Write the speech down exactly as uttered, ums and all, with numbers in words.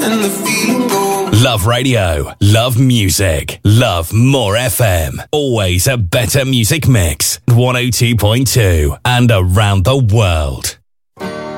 and the feeling goes. Love radio, love music, love More F M. Always a better music mix. one oh two point two and around the world.